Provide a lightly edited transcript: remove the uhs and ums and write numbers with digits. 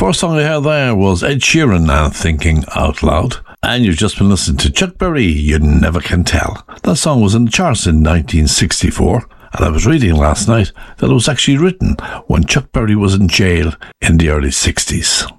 first song I heard there was Ed Sheeran and Thinking Out Loud. And you've just been listening to Chuck Berry, You Never Can Tell. That song was in the charts in 1964. And I was reading last night that it was actually written when Chuck Berry was in jail in the early 60s.